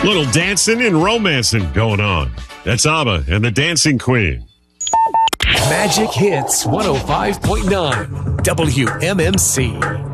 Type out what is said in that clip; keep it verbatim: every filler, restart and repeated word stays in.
Little dancing and romancing going on. That's ABBA and the Dancing Queen. Magic Hits one oh five point nine W M M C.